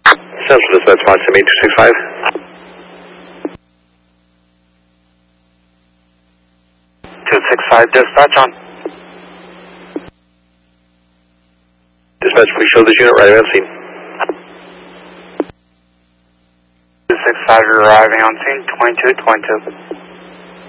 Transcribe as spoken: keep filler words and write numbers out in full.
Central Dispatch, Montana eight two six five. two six five, dispatch on. Dispatch, we show this unit right away on scene. two six five, you're arriving on scene, twenty-two twenty-two.